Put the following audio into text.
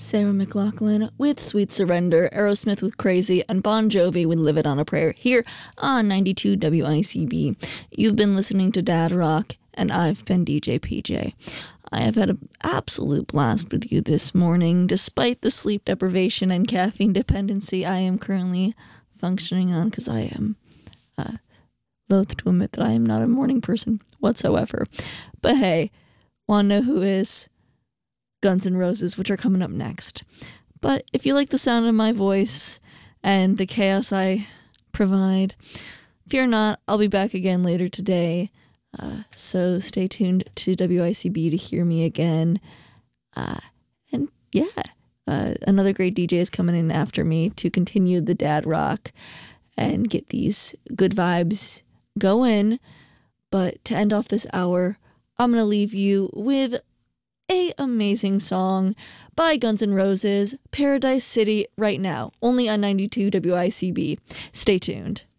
Sarah McLachlan with Sweet Surrender, Aerosmith with Crazy, and Bon Jovi with Live It on a Prayer here on 92 WICB. You've been listening to Dad Rock, and I've been DJ PJ. I have had an absolute blast with you this morning, despite the sleep deprivation and caffeine dependency I am currently functioning on, because I am loath to admit that I am not a morning person whatsoever. But hey, wanna know who is? Guns N' Roses, which are coming up next. But if you like the sound of my voice and the chaos I provide, fear not, I'll be back again later today. So stay tuned to WICB to hear me again. Another great DJ is coming in after me to continue the dad rock and get these good vibes going. But to end off this hour, I'm going to leave you with a amazing song by Guns N' Roses, Paradise City, right now, only on 92 WICB. Stay tuned.